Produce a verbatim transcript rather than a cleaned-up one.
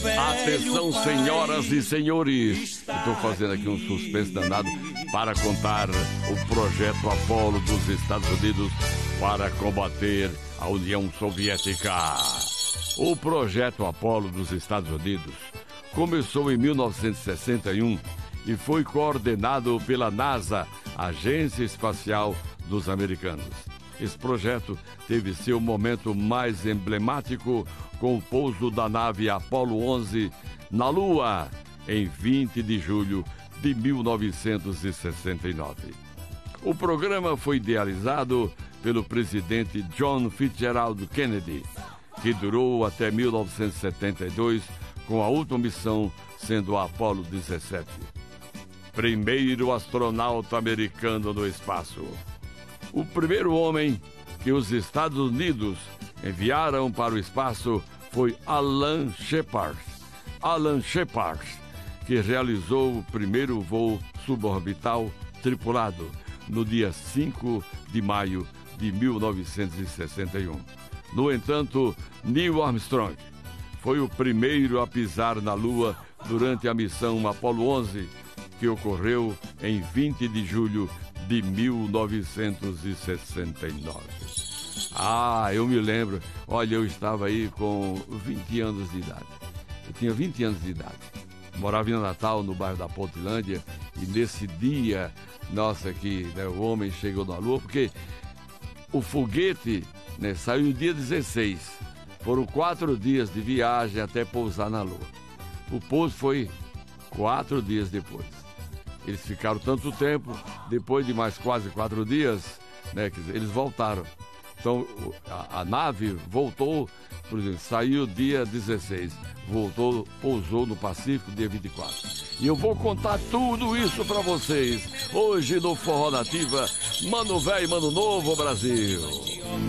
Atenção, senhoras e senhores, estou fazendo aqui um suspense danado para contar o projeto Apolo dos Estados Unidos para combater a União Soviética. O projeto Apolo dos Estados Unidos começou em mil novecentos e sessenta e um e foi coordenado pela NASA, Agência Espacial dos Americanos. Esse projeto teve seu momento mais emblemático com o pouso da nave Apolo onze na Lua, em vinte de julho de mil novecentos e sessenta e nove. O programa foi idealizado pelo presidente John Fitzgerald Kennedy, que durou até mil novecentos e setenta e dois, com a última missão sendo a Apolo dezessete. Primeiro astronauta americano no espaço. O primeiro homem que os Estados Unidos enviaram para o espaço foi Alan Shepard. Alan Shepard, que realizou o primeiro voo suborbital tripulado no dia cinco de maio de mil novecentos e sessenta e um. No entanto, Neil Armstrong foi o primeiro a pisar na Lua durante a missão Apolo onze, que ocorreu em vinte de julho de mil novecentos e sessenta e nove. Ah, eu me lembro. Olha, eu estava aí com vinte anos de idade. Eu tinha vinte anos de idade. Morava em Natal, no bairro da Pontilândia, e nesse dia, nossa, que né, o homem chegou na Lua, porque o foguete né, saiu no dia dezesseis. Foram quatro dias de viagem até pousar na Lua. O pouso foi quatro dias depois. Eles ficaram tanto tempo, depois de mais quase quatro dias, né, quer dizer, eles voltaram. Então, a, a nave voltou, por exemplo, saiu dia dezesseis, voltou, pousou no Pacífico dia vinte e quatro. E eu vou contar tudo isso pra vocês, hoje no Forró Nativa, Mano Velho, Mano Novo, Brasil.